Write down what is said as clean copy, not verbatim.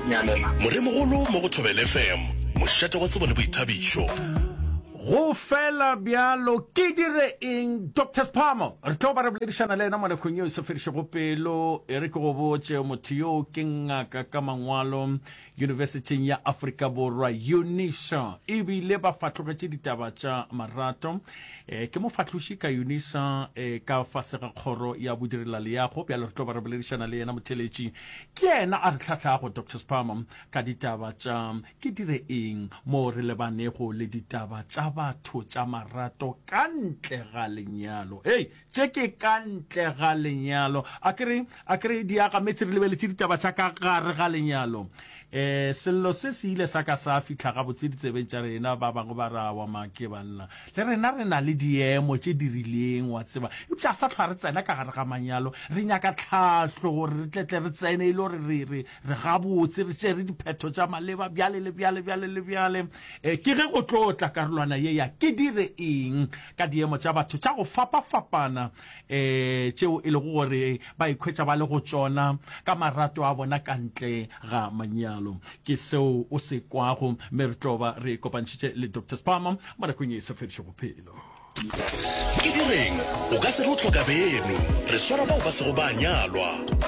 nyalela moremogolo mo go Thobela FM mošate wa tsebo le boithabišo go fela bjalo ke dire eng Dr. Spamo re tlo ba re boledišana le ena mo lekgong yeo se fediše go pelo e re ke go botse motho yo ke ngaka ka mangwalo University ya Afrika Borwa UNISA e bile ba fatlogetše ditaba tša marato ke mo fatloši ka UNISA ka fase ga kgoro ya bodirela leago bjalo re tlo ba re boledišana le ena motheletši ke ena a re tlhatlhago Dr. Spamo ka ditaba tša ke dire eng mo re lebanego le ditaba tša batho tša marato ka ntle ga lenyalo tše ke ka ntle ga lenyalo a kere di agametse re lebeletše ditaba tša ka gare ga lenyalo sello se se ile sa ka sa fitlha ga botse ditsebeng tša rena ba bangwe ba ra wa make banna le rena re na le diemo tše di rileng wa tseba eupša sa tlhwa re tsena ka gare ga manyalo re nyaka tlhatlho gore re tletle re tsene ile gore re gabotse re tšere diphetho tša maleba bjale le bjale ke ge go tlotla karolwana ye ya ke dire eng ka diemo tša batho tša go fapafapana tšeo e le gore ba ikhwetša ba le go tšona ka marato a bona ka ntle ga manyalo ke seo o se kwago mme re tlo ba re kopantšhitše le Dr. Spamo mo nakong e se fediše bophelo ke direng o ka se re o tlhoka beno re swara bao ba sego ba nyalwa